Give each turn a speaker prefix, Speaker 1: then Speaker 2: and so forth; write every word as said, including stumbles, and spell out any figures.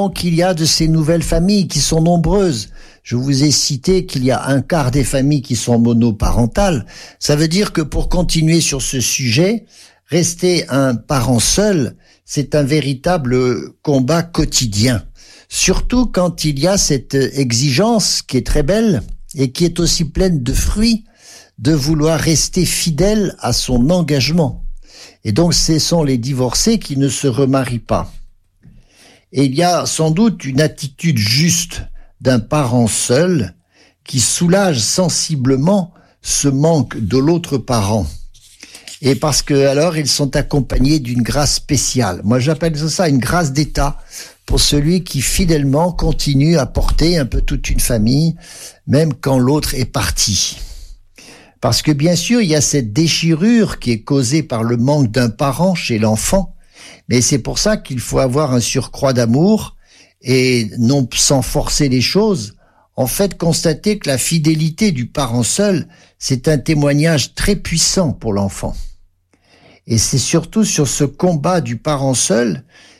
Speaker 1: qu'il y a de ces nouvelles familles qui sont nombreuses. Je vous ai cité qu'il y a un quart des familles qui sont monoparentales. Ça veut dire que pour continuer sur ce sujet, rester un parent seul, c'est un véritable combat quotidien. Surtout quand il y a cette exigence qui est très belle et qui est aussi pleine de fruits, de vouloir rester fidèle à son engagement. Et donc, ce sont les divorcés qui ne se remarient pas. Et il y a sans doute une attitude juste d'un parent seul qui soulage sensiblement ce manque de l'autre parent. Et parce que alors ils sont accompagnés d'une grâce spéciale. Moi j'appelle ça une grâce d'État pour celui qui fidèlement continue à porter un peu toute une famille, même quand l'autre est parti. Parce que bien sûr, il y a cette déchirure qui est causée par le manque d'un parent chez l'enfant, mais c'est pour ça qu'il faut avoir un surcroît d'amour et non sans forcer les choses. En fait, constater que la fidélité du parent seul, c'est un témoignage très puissant pour l'enfant. Et c'est surtout sur ce combat du parent seul